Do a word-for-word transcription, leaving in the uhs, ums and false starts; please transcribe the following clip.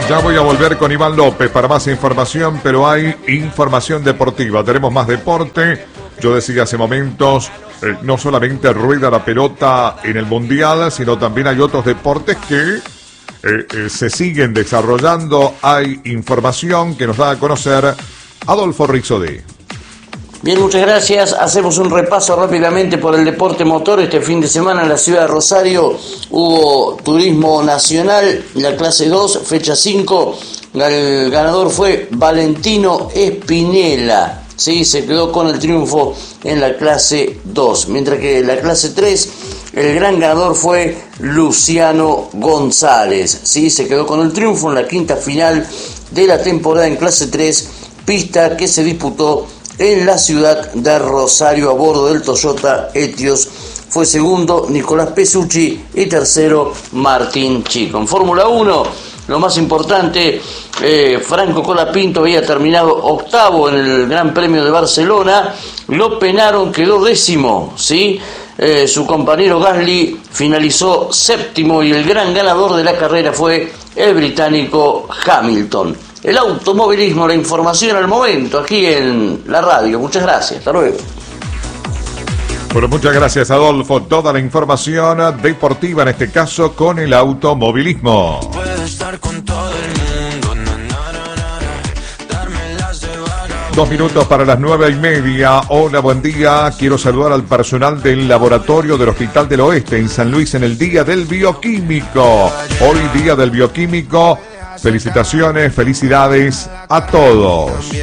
Ya voy a volver con Iván López para más información, pero hay información deportiva. Tenemos más deporte. Yo decía hace momentos, eh, no solamente rueda la pelota en el Mundial, sino también hay otros deportes que eh, eh, se siguen desarrollando. Hay información que nos da a conocer Adolfo Rixodé. Bien, muchas gracias. Hacemos un repaso rápidamente por el deporte motor. Este fin de semana en la ciudad de Rosario hubo turismo nacional, la clase dos, fecha cinco. El ganador fue Valentino Espinela. Sí, se quedó con el triunfo en la clase dos. Mientras que en la clase tres, el gran ganador fue Luciano González. Sí, se quedó con el triunfo en la quinta final de la temporada en clase tres, pista que se disputó en la ciudad de Rosario a bordo del Toyota Etios. Fue segundo Nicolás Pesucci y tercero Martín Chico. En Fórmula uno, lo más importante, eh, Franco Colapinto había terminado octavo en el Gran Premio de Barcelona. Lo penaron, quedó décimo, ¿sí? Eh, su compañero Gasly finalizó séptimo y el gran ganador de la carrera fue el británico Hamilton. El automovilismo, la información al momento, aquí en la radio. Muchas gracias, hasta luego. Bueno, muchas gracias, Adolfo. Toda la información deportiva, en este caso, con el automovilismo. Dos minutos para las nueve y media. Hola, buen día. Quiero saludar al personal del laboratorio del Hospital del Oeste en San Luis en el Día del Bioquímico. Hoy, Día del Bioquímico. Felicitaciones, felicidades a todos.